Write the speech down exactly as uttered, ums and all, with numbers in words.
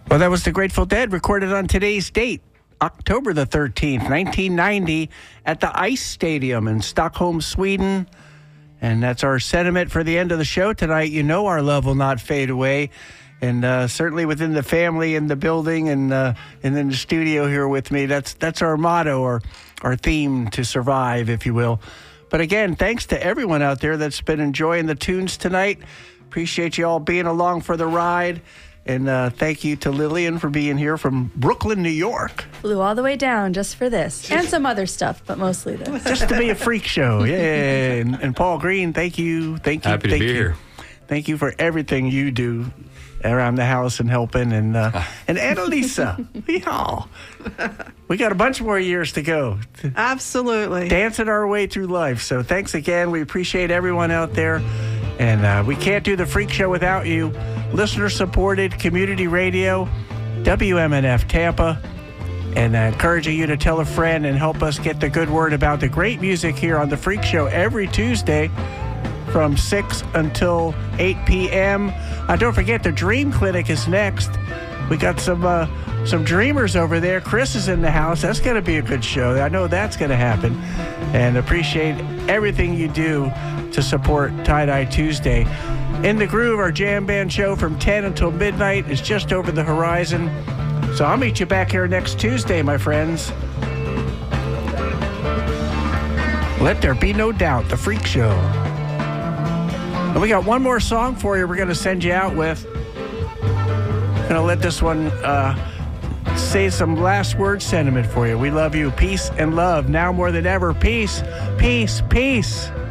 Well, that was the Grateful Dead, recorded on today's date, October the thirteenth, nineteen ninety, at the Ice Stadium in Stockholm, Sweden. And that's our sentiment for the end of the show tonight. You know our love will not fade away. And uh, certainly within the family in the building and uh, and in the studio here with me, that's that's our motto, or our theme to survive, if you will. But again, thanks to everyone out there that's been enjoying the tunes tonight. Appreciate you all being along for the ride. And uh, thank you to Lillian for being here from Brooklyn, New York. Flew all the way down just for this. And some other stuff, but mostly this. Just to be a freak show. Yeah. And, and Paul Green, thank you. Thank you. Happy thank to be you. here. Thank you for everything you do around the house and helping. And uh, and Annalisa. Yeehaw. We got a bunch more years to go. Absolutely. Dancing our way through life. So thanks again. We appreciate everyone out there. And uh, we can't do the Freak Show without you. Listener-supported community radio, W M N F Tampa. And uh, encouraging you to tell a friend and help us get the good word about the great music here on the Freak Show every Tuesday from six until eight p.m. Uh, don't forget, the Dream Clinic is next. We got some uh, some dreamers over there. Chris is in the house. That's going to be a good show. I know that's going to happen. And appreciate everything you do to support Tie-Dye Tuesday. In the Groove, our jam band show from ten until midnight is just over the horizon. So I'll meet you back here next Tuesday, my friends. Let there be no doubt, the Freak Show. And we got one more song for you we're going to send you out with. Going to let this one uh, say some last word sentiment for you. We love you. Peace and love. Now more than ever. Peace, peace, peace.